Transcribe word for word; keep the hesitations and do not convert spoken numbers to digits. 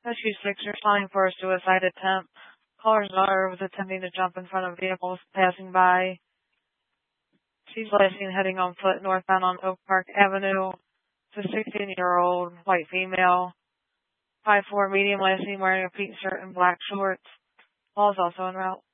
Issue six, responding for a suicide attempt. Caller's daughter was attempting to jump in front of vehicles passing by. She's last seen heading on foot northbound on Oak Park Avenue. It's a sixteen-year-old white female, five foot four medium, last seen wearing a pink shirt and black shorts. Paul is also en route.